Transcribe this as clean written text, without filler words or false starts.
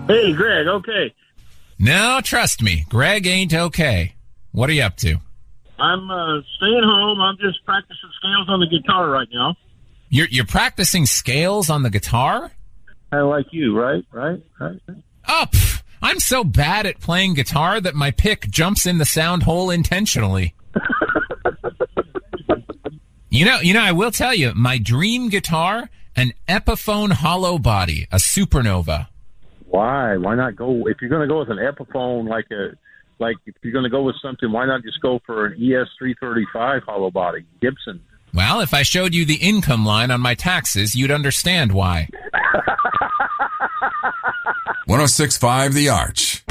Hey, Greg, okay. No, trust me, Greg ain't okay. What are you up to? I'm staying home. I'm just practicing scales on the guitar right now. You're practicing scales on the guitar? Kind of like you, right? Oh, I'm so bad at playing guitar that my pick jumps in the sound hole intentionally. You know, I will tell you, my dream guitar, an Epiphone hollow body, a Supernova. Why? Why not go? If you're going to go with an Epiphone, like if you're going to go with something, why not just go for an ES335 hollow body, Gibson? Well, if I showed you the income line on my taxes, you'd understand why. 106.5 The Arch.